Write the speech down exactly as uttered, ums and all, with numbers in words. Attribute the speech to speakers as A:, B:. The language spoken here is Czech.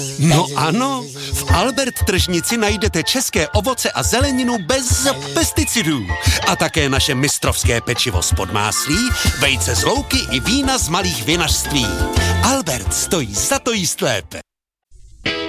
A: No ano, v Albert tržnici najdete české ovoce a zeleninu bez pesticidů. A také naše mistrovské pečivo z Podmáslí, vejce z louky i vína z malých vinařství. Albert stojí za to jíst lépe.